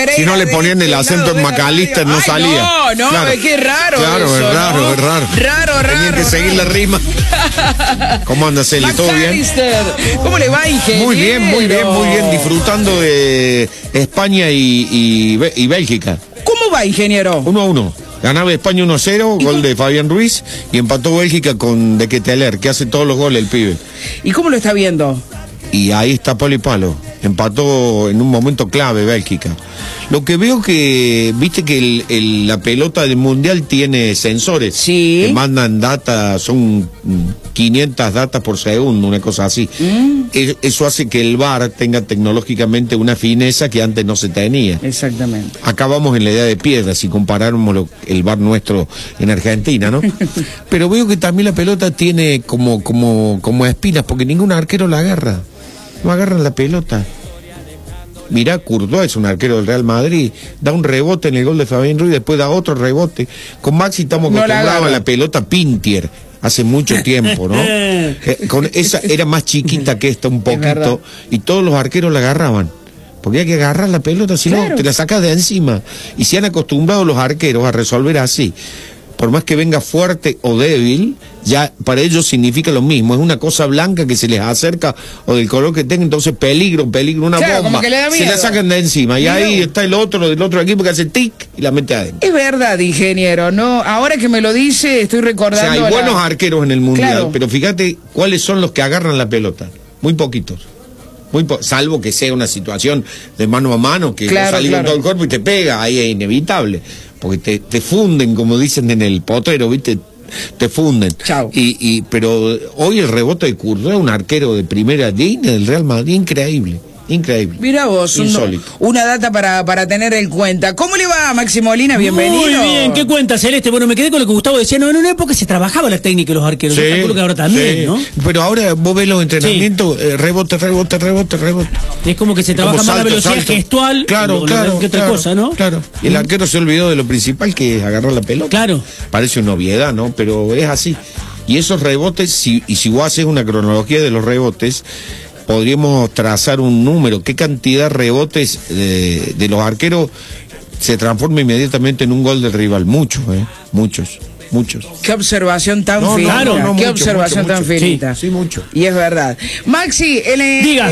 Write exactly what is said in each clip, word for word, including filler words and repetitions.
Pereira. Si no le ponían el acento en McAllister, no Ay, salía. No, no, claro. qué raro. Claro, eso, es raro, ¿no? es raro. Raro, raro. Tenían que seguir la rima. ¿Cómo anda, Celi? ¿Todo bien? McAllister. ¿Cómo le va, ingeniero? Muy bien, muy bien, muy bien. Disfrutando de España y, y, y Bélgica. ¿Cómo va, ingeniero? uno a uno. Ganaba España uno a cero, gol de Fabián Ruiz, y empató Bélgica con De Ketelaere, que hace todos los goles el pibe. ¿Y cómo lo está viendo? Y ahí está palo y palo. Empató en un momento clave Bélgica. Lo que veo que, viste que el, el, la pelota del Mundial tiene sensores. Sí. Que mandan data, son quinientas datas por segundo, una cosa así. Mm. Eso hace que el V A R tenga tecnológicamente una fineza que antes no se tenía. Exactamente. Acá vamos en la edad de piedra, si comparáramos lo, el V A R nuestro en Argentina, ¿no? Pero veo que también la pelota tiene como, como, como espinas, porque ningún arquero la agarra. No agarran la pelota. Mirá, Courtois es un arquero del Real Madrid, da un rebote en el gol de Fabián Ruiz, después da otro rebote. Con Maxi estamos acostumbrados no a la pelota Pintier, hace mucho tiempo, ¿no? eh, con esa era más chiquita que esta un poquito, y todos los arqueros la agarraban. Porque hay que agarrar la pelota, si claro. no, te la sacas de encima. Y se han acostumbrado los arqueros a resolver así. Por más que venga fuerte o débil, ya para ellos significa lo mismo. Es una cosa blanca que se les acerca o del color que tenga, entonces peligro, peligro, una claro, bomba. Se la sacan de encima y Mira. ahí está el otro del otro equipo que hace tic y la mete adentro. Es verdad, ingeniero, no. Ahora que me lo dice, estoy recordando. O sea, hay la... buenos arqueros en el mundial, claro. pero fíjate cuáles son los que agarran la pelota. Muy poquitos. Muy po salvo que sea una situación de mano a mano, que claro, salís claro. con todo el cuerpo y te pega, ahí es inevitable. Porque te, te funden, como dicen en el potero, ¿viste? Te funden. Chao. Y, y, pero hoy el rebote de Courtois, un arquero de primera línea del Real Madrid, increíble. Increíble. Mira vos, un, una data para, para tener en cuenta. ¿Cómo le va, Maxi Molina? Bienvenido. Muy bien, ¿qué cuenta, Celeste? Bueno, me quedé con lo que Gustavo decía, no, en una época se trabajaba la técnica de los arqueros, sí, yo calculo que ahora también, sí. ¿no? Pero ahora vos ves los entrenamientos, sí. eh, rebote, rebote, rebote, rebote. Es como que se trabaja más la velocidad salto. gestual, claro, lo, claro, lo, que otra claro, cosa, ¿no? Claro. Y el arquero se olvidó de lo principal, que es agarrar la pelota. Claro. Parece una obviedad, ¿no? Pero es así. Y esos rebotes, si, y si vos haces una cronología de los rebotes, podríamos trazar un número, qué cantidad de rebotes de, de los arqueros se transforma inmediatamente en un gol del rival. Muchos, ¿eh? Muchos, muchos. Qué observación tan no, finita. No, no, no, qué mucho, observación mucho, tan mucho. finita. Sí, sí, mucho. Y es verdad. Maxi, en el, Diga.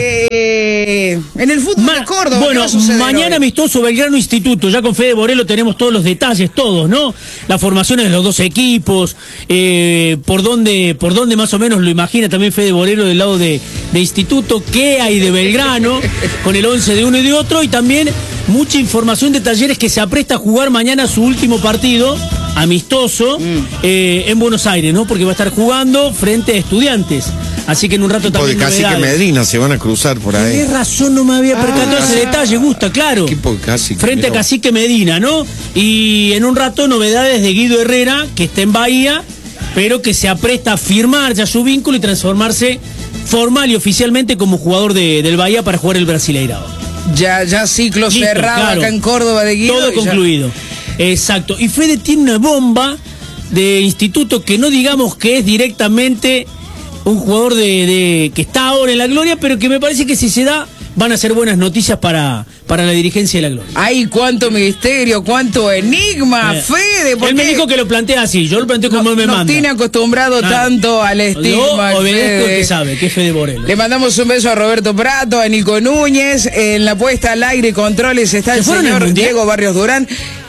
Eh, en el fútbol Ma de Córdoba. Bueno, mañana hoy? amistoso Belgrano Instituto. Ya con Fede Borello tenemos todos los detalles, todos, ¿no? Las formaciones de los dos equipos, eh, por dónde, por dónde más o menos lo imagina también Fede Borello del lado de, de Instituto, qué hay de Belgrano, con el once de uno y de otro, y también mucha información de Talleres que se apresta a jugar mañana su último partido amistoso mm. eh, en Buenos Aires, ¿no? Porque va a estar jugando frente a Estudiantes. Así que en un rato también. De Cacique Medina se van a cruzar por ahí. Qué razón, no me había percatado ah, ese detalle, Gusta, claro. Equipo de Cacique, frente a Cacique Medina, ¿no? Y en un rato novedades de Guido Herrera, que está en Bahía, pero que se apresta a firmar ya su vínculo y transformarse formal y oficialmente como jugador de, del Bahía para jugar el Brasileirao. Ya, ya ciclo Listo, cerrado claro. acá en Córdoba de Guido. Todo concluido. Ya... Exacto. Y Fede tiene una bomba de Instituto que no digamos que es directamente un jugador de, de que está ahora en la gloria, pero que me parece que si se da van a ser buenas noticias para, para la dirigencia de la gloria. ¡Ay, cuánto misterio, cuánto enigma, eh, Fede! Él me dijo que lo plantea así, yo lo planteo como no, él me no manda. No tiene acostumbrado claro. tanto al estigma. Yo obedezco el que sabe, que es Fede Borello. Le mandamos un beso a Roberto Prato, a Nico Núñez. En la puesta al aire y controles está el señor Diego Barrios Durán.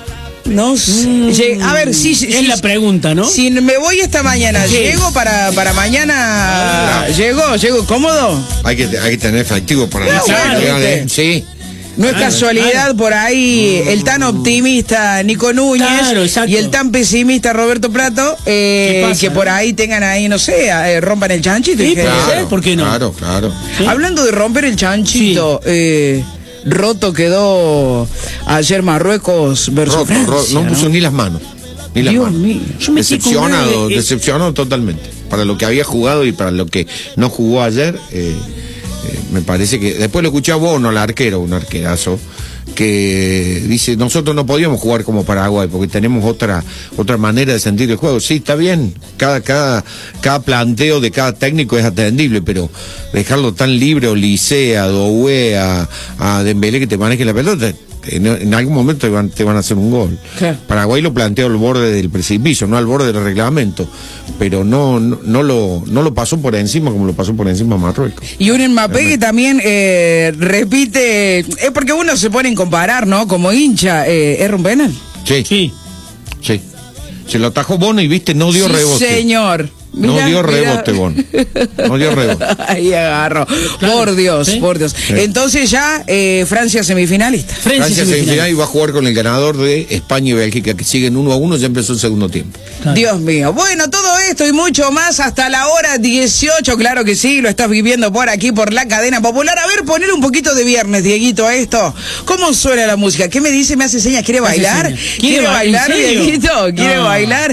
No sé. Mm, a ver, si, si es si, la pregunta, ¿no? Si me voy esta mañana, ¿sí? ¿Llego para, para mañana? Ah. ¿Llego? ¿Llego cómodo? Hay que, hay que tener efectivo para no, la claro, ¿eh? Sí. No es claro, casualidad claro. por ahí el tan optimista Nico Núñez claro, y el tan pesimista Roberto Prato, eh, pasa, que por ahí tengan ahí, no sé, eh, rompan el chanchito. Sí, claro, ¿por qué no? Claro, claro. ¿Sí? Hablando de romper el chanchito, sí. eh, roto quedó ayer Marruecos versus roto, Francia, roto, no puso ¿no? ni las manos. Ni las Dios manos. mío. Yo me decepcionado, de... decepcionado totalmente. Para lo que había jugado y para lo que no jugó ayer, eh, eh, me parece que... Después lo escuché a Bono, el arquero, un arquerazo, que dice, nosotros no podíamos jugar como Paraguay porque tenemos otra otra manera de sentir el juego. Sí, está bien, cada cada cada planteo de cada técnico es atendible, pero dejarlo tan libre, o Licea, Doué, a, a Dembélé que te maneje la pelota, En, en algún momento te van, te van a hacer un gol. Claro. Paraguay lo planteó al borde del precipicio, no al borde del reglamento, pero no, no, no, lo, no lo pasó por encima como lo pasó por encima Marruecos. Y un Mbappé que también eh, repite, es porque uno se pone en comparar, ¿no? Como hincha, eh, ¿es un penal? Sí, Sí. sí. Se lo atajó Bono y viste, no dio Sí, rebote. señor. No Mirá, dio mirá. rebote, Bono. No dio rebote. Ahí agarró. Claro. Por Dios, ¿Sí? por Dios. Sí. Entonces ya eh, Francia semifinalista. Francia, Francia semifinal. semifinal y va a jugar con el ganador de España y Bélgica, que siguen uno a uno, ya empezó el segundo tiempo. Claro. Dios mío. Bueno, todo esto y mucho más hasta la hora dieciocho, claro que sí, lo estás viviendo por aquí, por la cadena popular. A ver, poner un poquito de viernes, Dieguito, a esto. ¿Cómo suena la música? ¿Qué me dice? ¿Me hace señas? ¿Quiere Me hace bailar? señas. ¿Quiere ¿Quiere ba- bailar, ¿en serio? Dieguito? ¿Quiere No. bailar?